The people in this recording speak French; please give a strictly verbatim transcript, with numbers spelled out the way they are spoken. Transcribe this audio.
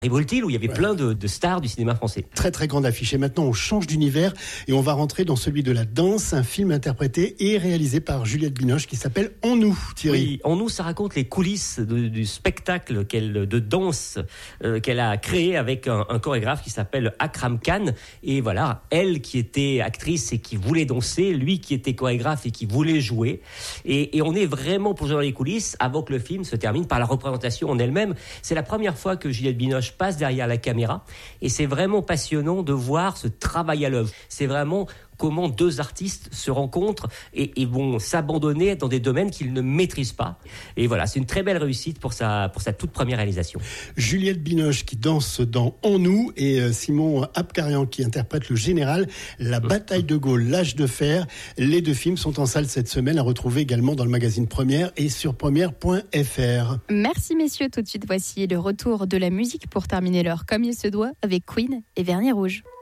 Riboltil, où il y avait ouais. plein de, de stars du cinéma français. Très très grande affiche. Et maintenant on change d'univers et on va rentrer dans celui de la danse, un film interprété et réalisé par Juliette Binoche qui s'appelle On nous, Thierry. Oui, On nous, ça raconte les coulisses de, du spectacle qu'elle, de danse euh, qu'elle a créé avec un, un chorégraphe qui s'appelle Akram Khan. Et voilà, elle qui était actrice et qui voulait danser, lui qui était chorégraphe et qui voulait jouer. Et, et on est vraiment plongé dans les coulisses avant que le film se termine par la représentation en elle-même. C'est la première fois que Juliette Binoche passe derrière la caméra et c'est vraiment passionnant de voir ce travail à l'œuvre. C'est vraiment comment deux artistes se rencontrent et, et vont s'abandonner dans des domaines qu'ils ne maîtrisent pas. Et voilà, c'est une très belle réussite pour sa, pour sa toute première réalisation. Juliette Binoche qui danse dans En nous et Simon Abkarian qui interprète le général, La bataille de Gaulle, l'âge de fer. Les deux films sont en salle cette semaine, à retrouver également dans le magazine Première et sur première point f r. Merci messieurs, tout de suite voici le retour de la musique pour terminer l'heure comme il se doit avec Queen et Vernis Rouge.